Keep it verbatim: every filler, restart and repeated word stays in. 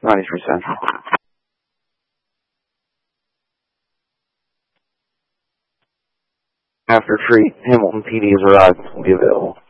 ninety-three Central. After treat, Hamilton P D has arrived and will be available.